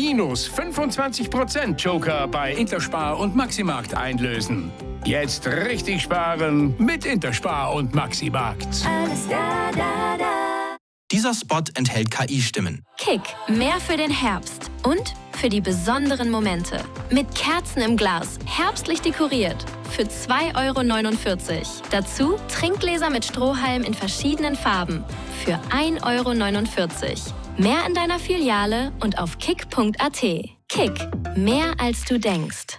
minus 25% Joker bei Interspar und Maximarkt einlösen. Jetzt richtig sparen mit Interspar und Maximarkt. Alles da, da, da. Dieser Spot enthält KI-Stimmen. Kick, mehr für den Herbst und für die besonderen Momente. Mit Kerzen im Glas, herbstlich dekoriert. Für 2,49 €. Dazu Trinkgläser mit Strohhalm in verschiedenen Farben. Für 1,49 €. Mehr in deiner Filiale und auf kick.at. Kick, mehr als du denkst.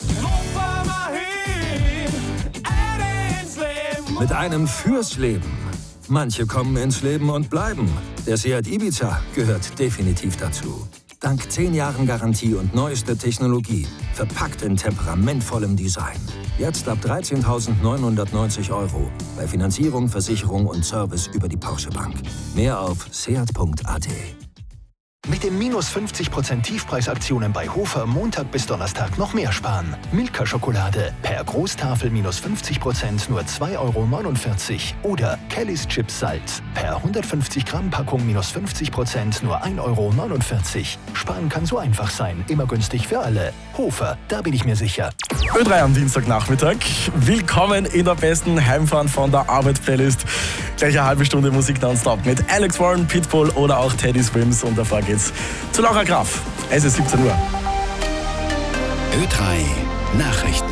Mit einem fürs Leben. Manche kommen ins Leben und bleiben. Der Seat Ibiza gehört definitiv dazu. Dank 10 Jahren Garantie und neuester Technologie. Verpackt in temperamentvollem Design. Jetzt ab 13.990 €. Bei Finanzierung, Versicherung und Service über die Porsche Bank. Mehr auf seat.at. Mit den minus 50% Tiefpreisaktionen bei Hofer Montag bis Donnerstag noch mehr sparen. Milka-Schokolade per Großtafel minus 50% nur 2,49 € oder Kellys Chips Salz per 150 Gramm Packung minus 50% nur 1,49 €. Sparen kann so einfach sein, immer günstig für alle. Hofer, da bin ich mir sicher. Ö3 am Dienstagnachmittag. Willkommen in der besten Heimfahren von der Arbeit-Playlist. Gleich eine halbe Stunde Musik nonstop mit Alex Warren, Pitbull oder auch Teddy Swims. Und davor geht's zu Laura Graf. Es ist 17 Uhr. Ö3 Nachrichten.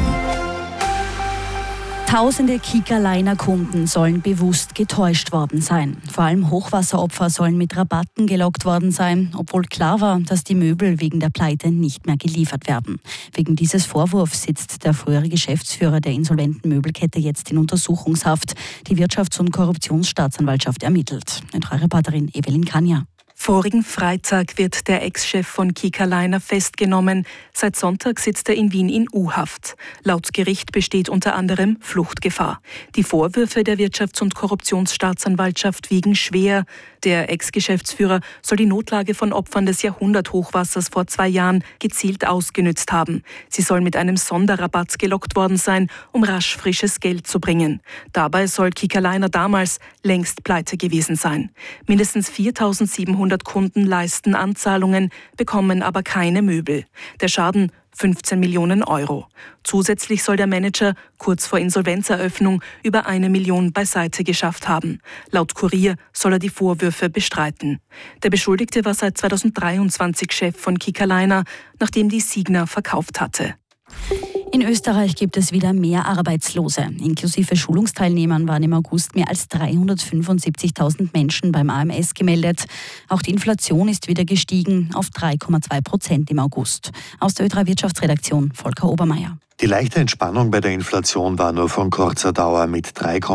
Tausende Kika-Liner-Kunden sollen bewusst getäuscht worden sein. Vor allem Hochwasseropfer sollen mit Rabatten gelockt worden sein, obwohl klar war, dass die Möbel wegen der Pleite nicht mehr geliefert werden. Wegen dieses Vorwurfs sitzt der frühere Geschäftsführer der insolventen Möbelkette jetzt in Untersuchungshaft. Die Wirtschafts- und Korruptionsstaatsanwaltschaft ermittelt. Reporterin Evelyn Kanja. Vorigen Freitag wird der Ex-Chef von Kika Liner festgenommen. Seit Sonntag sitzt er in Wien in U-Haft. Laut Gericht besteht unter anderem Fluchtgefahr. Die Vorwürfe der Wirtschafts- und Korruptionsstaatsanwaltschaft wiegen schwer. Der Ex-Geschäftsführer soll die Notlage von Opfern des Jahrhunderthochwassers vor 2 Jahren gezielt ausgenützt haben. Sie soll mit einem Sonderrabatt gelockt worden sein, um rasch frisches Geld zu bringen. Dabei soll Kika Liner damals längst pleite gewesen sein. Mindestens 4.700 Kunden leisten Anzahlungen, bekommen aber keine Möbel. Der Schaden 15 Millionen €. Zusätzlich soll der Manager kurz vor Insolvenzeröffnung über 1 Million beiseite geschafft haben. Laut Kurier soll er die Vorwürfe bestreiten. Der Beschuldigte war seit 2023 Chef von Kika Liner, nachdem die Signa verkauft hatte. In Österreich gibt es wieder mehr Arbeitslose. Inklusive Schulungsteilnehmern waren im August mehr als 375.000 Menschen beim AMS gemeldet. Auch die Inflation ist wieder gestiegen auf 3,2% im August. Aus der Ö3 Wirtschaftsredaktion Volker Obermeier. Die leichte Entspannung bei der Inflation war nur von kurzer Dauer. Mit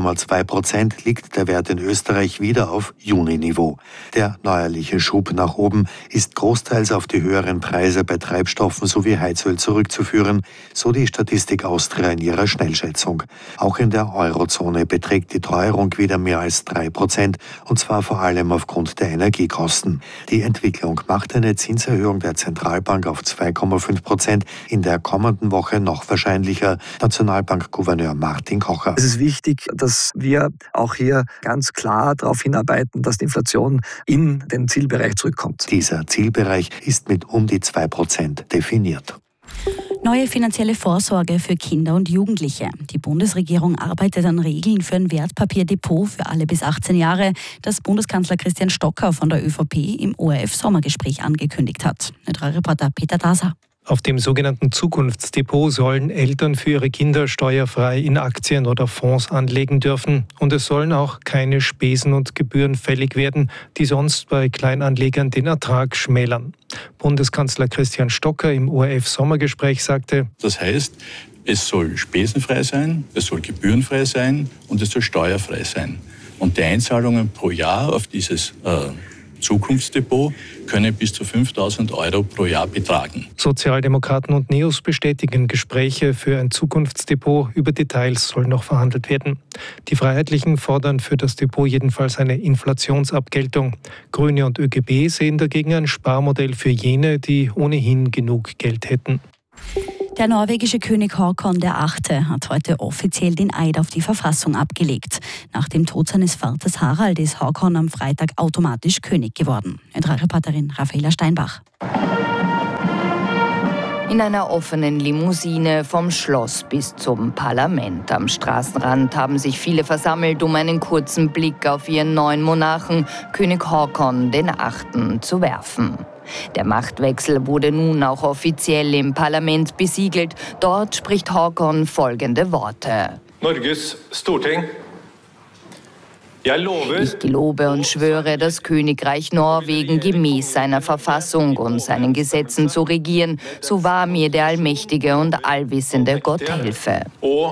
3,2% liegt der Wert in Österreich wieder auf Juni-Niveau. Der neuerliche Schub nach oben ist großteils auf die höheren Preise bei Treibstoffen sowie Heizöl zurückzuführen, so die Statistik Austria in ihrer Schnellschätzung. Auch in der Eurozone beträgt die Teuerung wieder mehr als 3%, und zwar vor allem aufgrund der Energiekosten. Die Entwicklung macht eine Zinserhöhung der Zentralbank auf 2,5% in der kommenden Woche noch wahrscheinlicher. Nationalbankgouverneur Martin Kocher. Es ist wichtig, dass wir auch hier ganz klar darauf hinarbeiten, dass die Inflation in den Zielbereich zurückkommt. Dieser Zielbereich ist mit um die 2% definiert. Neue finanzielle Vorsorge für Kinder und Jugendliche. Die Bundesregierung arbeitet an Regeln für ein Wertpapierdepot für alle bis 18 Jahre, das Bundeskanzler Christian Stocker von der ÖVP im ORF-Sommergespräch angekündigt hat. Reporter Peter Daser. Auf dem sogenannten Zukunftsdepot sollen Eltern für ihre Kinder steuerfrei in Aktien oder Fonds anlegen dürfen. Und es sollen auch keine Spesen und Gebühren fällig werden, die sonst bei Kleinanlegern den Ertrag schmälern. Bundeskanzler Christian Stocker im ORF-Sommergespräch sagte: Das heißt, es soll spesenfrei sein, es soll gebührenfrei sein und es soll steuerfrei sein. Und die Einzahlungen pro Jahr auf dieses Zukunftsdepot können bis zu 5.000 € pro Jahr betragen. Sozialdemokraten und Neos bestätigen Gespräche für ein Zukunftsdepot. Über Details soll noch verhandelt werden. Die Freiheitlichen fordern für das Depot jedenfalls eine Inflationsabgeltung. Grüne und ÖGB sehen dagegen ein Sparmodell für jene, die ohnehin genug Geld hätten. Der norwegische König Håkon VIII. Hat heute offiziell den Eid auf die Verfassung abgelegt. Nach dem Tod seines Vaters Harald ist Håkon am Freitag automatisch König geworden. Reporterin Raffaela Steinbach. In einer offenen Limousine vom Schloss bis zum Parlament. Am Straßenrand haben sich viele versammelt, um einen kurzen Blick auf ihren neuen Monarchen, König Haakon VIII., zu werfen. Der Machtwechsel wurde nun auch offiziell im Parlament besiegelt. Dort spricht Haakon folgende Worte. Norges Storting. Ich gelobe und schwöre, das Königreich Norwegen gemäß seiner Verfassung und seinen Gesetzen zu regieren, so wahr mir der allmächtige und allwissende Gott helfe.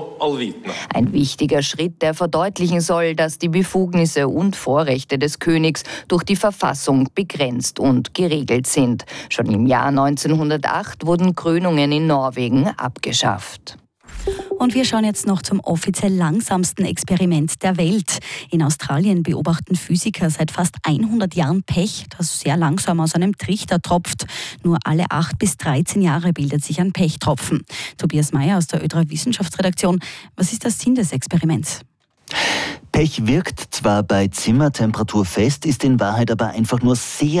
Ein wichtiger Schritt, der verdeutlichen soll, dass die Befugnisse und Vorrechte des Königs durch die Verfassung begrenzt und geregelt sind. Schon im Jahr 1908 wurden Krönungen in Norwegen abgeschafft. Und wir schauen jetzt noch zum offiziell langsamsten Experiment der Welt. In Australien beobachten Physiker seit fast 100 Jahren Pech, das sehr langsam aus einem Trichter tropft. Nur alle 8 bis 13 Jahre bildet sich ein Pechtropfen. Tobias Meyer aus der Ö3 Wissenschaftsredaktion. Was ist der Sinn des Experiments? Pech wirkt zwar bei Zimmertemperatur fest, ist in Wahrheit aber einfach nur sehr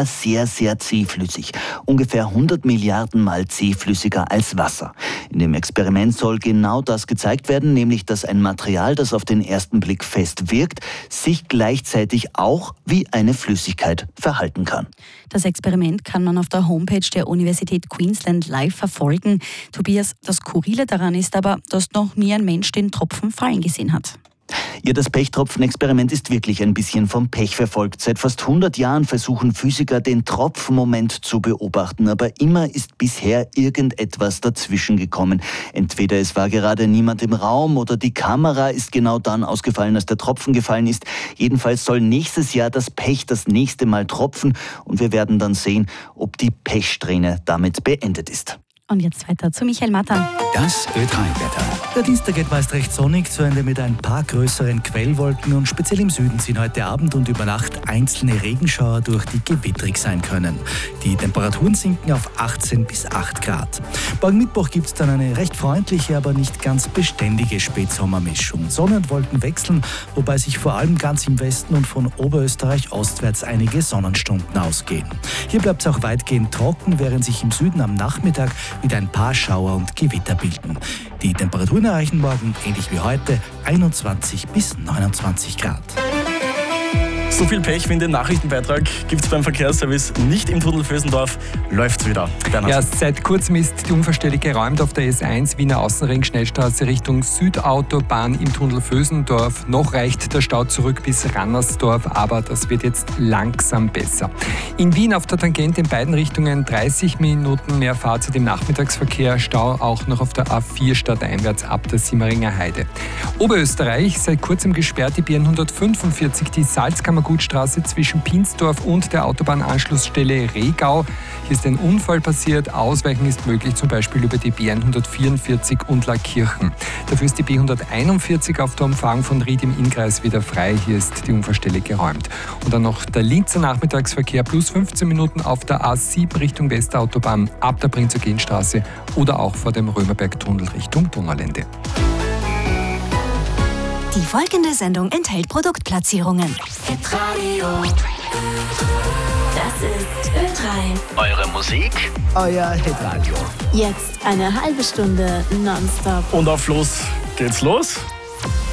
zähflüssig. Ungefähr 100 Milliarden Mal zähflüssiger als Wasser. In dem Experiment soll genau das gezeigt werden, nämlich dass ein Material, das auf den ersten Blick fest wirkt, sich gleichzeitig auch wie eine Flüssigkeit verhalten kann. Das Experiment kann man auf der Homepage der Universität Queensland live verfolgen. Tobias, das Skurrile daran ist aber, dass noch nie ein Mensch den Tropfen fallen gesehen hat. Ja, das Pechtropfen-Experiment ist wirklich ein bisschen vom Pech verfolgt. Seit fast 100 Jahren versuchen Physiker, den Tropfenmoment zu beobachten. Aber immer ist bisher irgendetwas dazwischen gekommen. Entweder es war gerade niemand im Raum oder die Kamera ist genau dann ausgefallen, als der Tropfen gefallen ist. Jedenfalls soll nächstes Jahr das Pech das nächste Mal tropfen. Und wir werden dann sehen, ob die Pechsträhne damit beendet ist. Und jetzt weiter zu Michael Matter. Das Ö3-Wetter. Der Dienstag geht meist recht sonnig zu Ende mit ein paar größeren Quellwolken und speziell im Süden ziehen heute Abend und über Nacht einzelne Regenschauer durch, die gewittrig sein können. Die Temperaturen sinken auf 18 bis 8 Grad. Morgen Mittwoch gibt es dann eine recht freundliche, aber nicht ganz beständige Spätsommermischung. Sonne und Wolken wechseln, wobei sich vor allem ganz im Westen und von Oberösterreich ostwärts einige Sonnenstunden ausgehen. Hier bleibt es auch weitgehend trocken, während sich im Süden am Nachmittag wieder ein paar Schauer und Gewitter bilden. Die Temperaturen erreichen morgen, ähnlich wie heute, 21 bis 29 Grad. So viel Pech wie in den Nachrichtenbeitrag gibt es beim Verkehrsservice nicht im Tunnel Vösendorf. Läuft's wieder. Bernhard. Ja, seit kurzem ist die Unfallstelle geräumt auf der S1 Wiener Außenring-Schnellstraße Richtung Südautobahn im Tunnel Vösendorf. Noch reicht der Stau zurück bis Rannersdorf, aber das wird jetzt langsam besser. In Wien auf der Tangente in beiden Richtungen 30 Minuten mehr Fahrzeit im Nachmittagsverkehr. Stau auch noch auf der A4 stadteinwärts ab der Simmeringer Heide. Oberösterreich seit kurzem gesperrt die BN145, die Salzkammergutstraße zwischen Pinsdorf und der Autobahnanschlussstelle Regau. Hier ist ein Unfall passiert. Ausweichen ist möglich, zum Beispiel über die B144 und Lackirchen. Dafür ist die B141 auf der Umfahrung von Ried im Innkreis wieder frei. Hier ist die Unfallstelle geräumt. Und dann noch der Linzer Nachmittagsverkehr plus 15 Minuten auf der A7 Richtung Westautobahn ab der Prinz-Eugen-Straße oder auch vor dem Römerberg-Tunnel Richtung Donaulände. Die folgende Sendung enthält Produktplatzierungen. Hitradio. Das ist Ö3. Eure Musik, euer Hitradio. Jetzt eine halbe Stunde nonstop. Und auf los geht's los.